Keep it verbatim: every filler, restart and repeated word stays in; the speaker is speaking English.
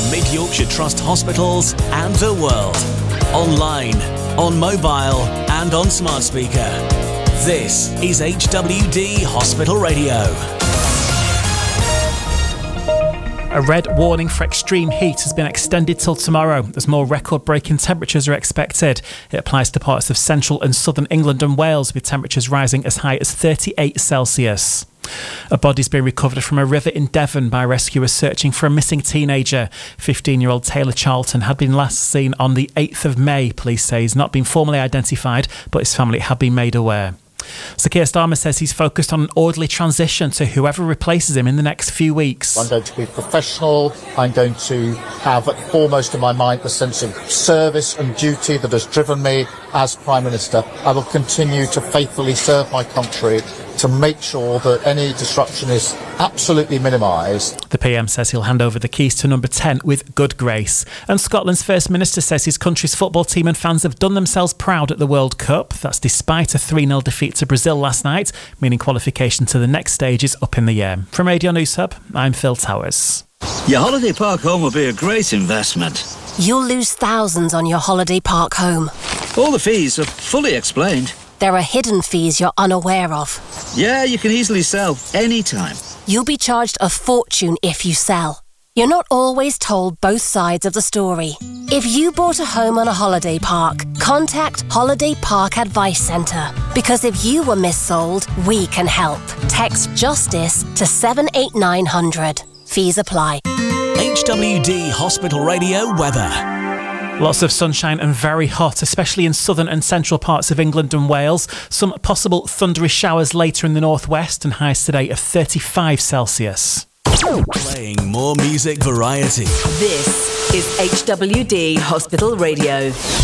from Mid Yorkshire Trust hospitals and the world. Online, on mobile and on smart speaker. This is H W D Hospital Radio. A red warning for extreme heat has been extended till tomorrow as more record-breaking temperatures are expected. It applies to parts of central and southern England and Wales, with temperatures rising as high as thirty-eight Celsius. A body's been recovered from a river in Devon by rescuers searching for a missing teenager. fifteen-year-old Taylor Charlton had been last seen on the eighth of May, police say. He's not been formally identified, but his family have been made aware. Sir Keir Starmer says he's focused on an orderly transition to whoever replaces him in the next few weeks. I'm going to be professional. I'm going to have foremost in my mind the sense of service and duty that has driven me as Prime Minister. I will continue to faithfully serve my country to make sure that any disruption is absolutely minimised. The P M says he'll hand over the keys to number ten with good grace. And Scotland's First Minister says his country's football team and fans have done themselves proud at the World Cup. That's despite a three nil defeat to Brazil last night, meaning qualification to the next stage is up in the air. From Radio News Hub, I'm Phil Towers. Your holiday park home will be a great investment. You'll lose thousands on your holiday park home. All the fees are fully explained. There are hidden fees you're unaware of. Yeah, you can easily sell anytime. You'll be charged a fortune if you sell. You're not always told both sides of the story. If you bought a home on a holiday park, contact Holiday Park Advice Centre. Because if you were missold, we can help. Text JUSTICE to seven eight nine hundred. Fees apply. H W D Hospital Radio weather. Lots of sunshine and very hot, especially in southern and central parts of England and Wales. Some possible thundery showers later in the northwest, and highs today of thirty-five Celsius. Playing more music variety. This is H W D Hospital Radio.